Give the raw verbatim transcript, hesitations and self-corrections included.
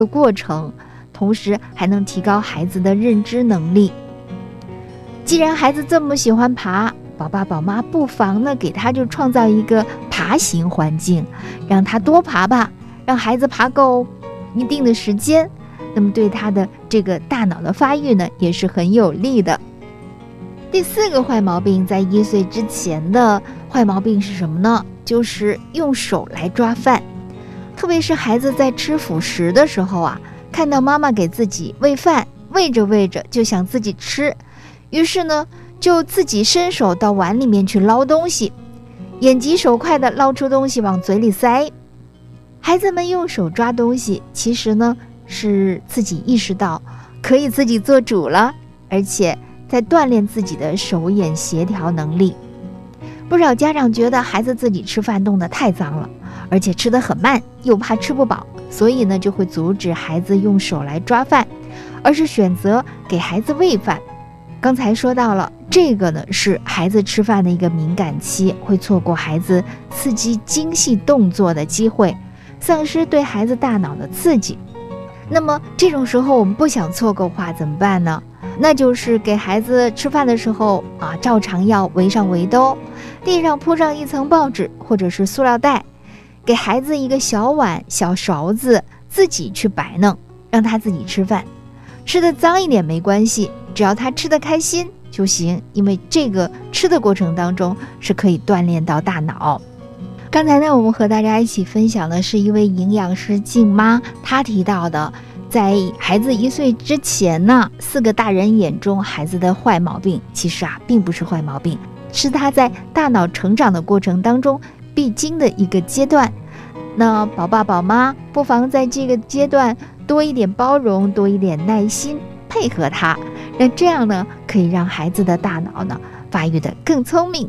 的过程，同时还能提高孩子的认知能力。既然孩子这么喜欢爬，宝爸宝妈不妨呢给他就创造一个爬行环境，让他多爬吧，让孩子爬够一定的时间，那么对他的这个大脑的发育呢也是很有利的。第四个坏毛病，在一岁之前的坏毛病是什么呢？就是用手来抓饭。特别是孩子在吃辅食的时候啊，看到妈妈给自己喂饭，喂着喂着就想自己吃，于是呢就自己伸手到碗里面去捞东西，眼疾手快地捞出东西往嘴里塞。孩子们用手抓东西，其实呢是自己意识到可以自己做主了，而且在锻炼自己的手眼协调能力。不少家长觉得孩子自己吃饭弄得太脏了，而且吃得很慢，又怕吃不饱，所以呢就会阻止孩子用手来抓饭，而是选择给孩子喂饭。刚才说到了，这个呢是孩子吃饭的一个敏感期，会错过孩子刺激精细动作的机会，丧失对孩子大脑的刺激。那么这种时候我们不想错过话怎么办呢？那就是给孩子吃饭的时候啊，照常要围上围兜，地上铺上一层报纸或者是塑料袋，给孩子一个小碗小勺子，自己去摆弄，让他自己吃饭。吃的脏一点没关系，只要他吃得开心就行，因为这个吃的过程当中是可以锻炼到大脑。刚才呢我们和大家一起分享的是一位营养师静妈，她提到的在孩子一岁之前呢，四个大人眼中孩子的坏毛病，其实啊并不是坏毛病，是他在大脑成长的过程当中必经的一个阶段。那宝爸宝妈不妨在这个阶段多一点包容，多一点耐心，配合他，那这样呢可以让孩子的大脑呢发育得更聪明，